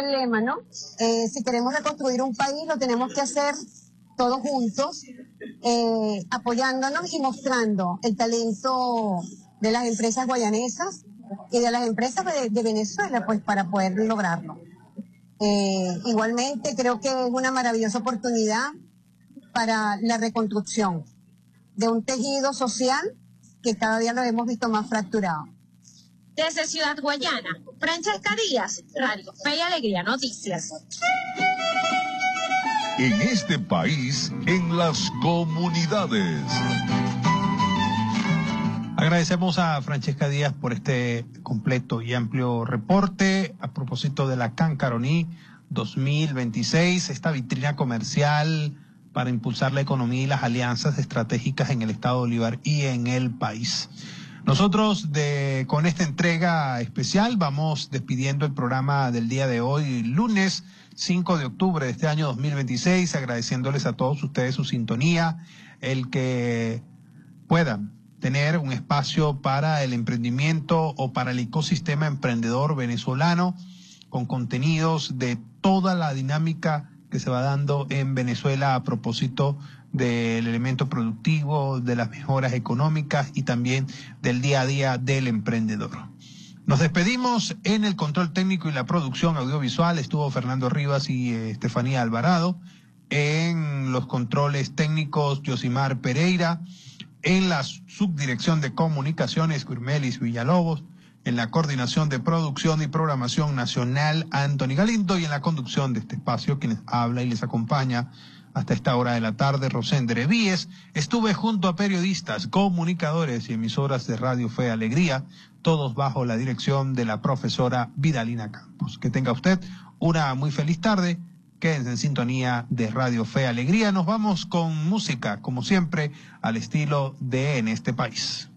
el lema, ¿no? Si queremos reconstruir un país, lo tenemos que hacer todos juntos, apoyándonos y mostrando el talento de las empresas guayanesas y de las empresas de Venezuela, pues para poder lograrlo. Igualmente creo que es una maravillosa oportunidad para la reconstrucción de un tejido social que cada día lo hemos visto más fracturado. Desde Ciudad Guayana, Francesca Díaz, Radio Fe y Alegría Noticias. En este país, en las comunidades. Agradecemos a Francesca Díaz por este completo y amplio reporte a propósito de la Cancaroní 2026, esta vitrina comercial para impulsar la economía y las alianzas estratégicas en el estado de Bolívar y en el país. Nosotros con esta entrega especial vamos despidiendo el programa del día de hoy, lunes 5 de octubre de este año 2026, agradeciéndoles a todos ustedes su sintonía, el que puedan tener un espacio para el emprendimiento o para el ecosistema emprendedor venezolano con contenidos de toda la dinámica que se va dando en Venezuela a propósito del elemento productivo, de las mejoras económicas y también del día a día del emprendedor. Nos despedimos. En el control técnico y la producción audiovisual estuvo Fernando Rivas y Estefanía Alvarado. En los controles técnicos, Yosimar Pereira. En la subdirección de comunicaciones, Guirmelis Villalobos. En la coordinación de producción y programación nacional, Anthony Galindo. Y en la conducción de este espacio, quienes habla y les acompaña hasta esta hora de la tarde, Rosendre Víez. Estuve junto a periodistas, comunicadores y emisoras de Radio Fe Alegría, todos bajo la dirección de la profesora Vidalina Campos. Que tenga usted una muy feliz tarde. Quédense en sintonía de Radio Fe Alegría. Nos vamos con música, como siempre, al estilo de En este país.